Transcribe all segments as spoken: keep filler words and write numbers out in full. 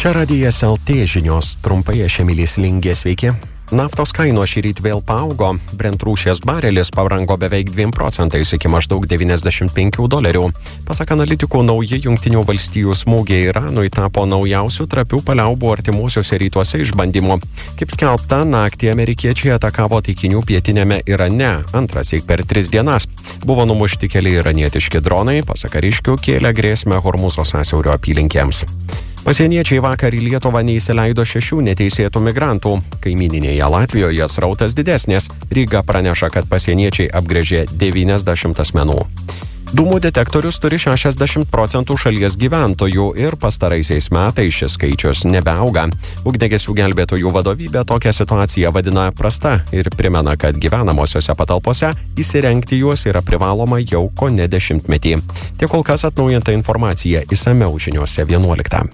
Čia Radijas L T žinios, trumpai aš Emilis Lingė, sveiki. Naftos kainos šįryt vėl paaugo, Brent rūšies barelis pabrango beveik dviem procentais iki maždaug devyniasdešimt penkių dolerių. Pasak analitikų, nauji Jungtinių valstijų smūgiai Iranui tapo naujausių trapių paliaubų artimuosiuose rytuose išbandymų. Kaip skelbta, naktį amerikiečiai atakavo taikinių pietinėme Irane, antrąsyk per tris dienas. Buvo numušti keli iranietiški dronai, pasak kariškių kėlė grėsmę Hormuzo sąsiaurio apylinkėms. Pasieniečiai vakar į Lietuvą neįsileido šešių neteisėtų migrantų. Kaimyninėje Latvijoje srautas didesnės. Ryga praneša, kad pasieniečiai apgręžė devyniasdešimt asmenų. Dūmų detektorius turi šešiasdešimt procentų šalies gyventojų ir pastaraisiais metais šis skaičius nebeauga. Ugniagesių gelbėtojų vadovybė tokią situaciją vadina prasta ir primena, kad gyvenamosiose patalpose įsirengti juos yra privaloma jau kone dešimtmetį. Tiek kol kas atnaujinta informacija išsamiau žiniose vienuoliktą.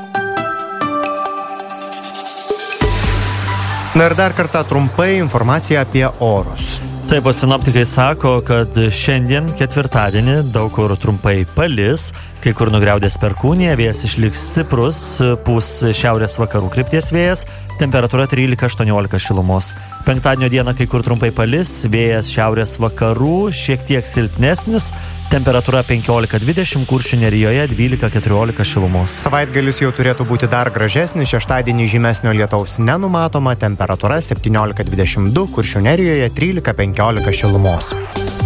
Na ir dar kartą trumpai informacija apie orus. Taip, o sinoptikai sako, kad šiandien ketvirtadienį daug kur trumpai palis, kai kur nugriaudės perkūnija, vėjas išliks stiprus, pūs šiaurės vakarų krypties vėjas, temperatūra trylika aštuoniolika šilumos. Penktadienio dieną kai kur trumpai palis, vėjas šiaurės vakarų, šiek tiek silpnesnis, temperatūra penkiolika dvidešimt, Kuršių nerijoje dvylika keturiolika šilumos. Savaitgalis jau turėtų būti dar gražesnis, šeštadienį žymesnio lietaus nenumatoma, temperatūra septyniolika dvidešimt du, Kuršių nerijoje trylika penkiolika šilumos.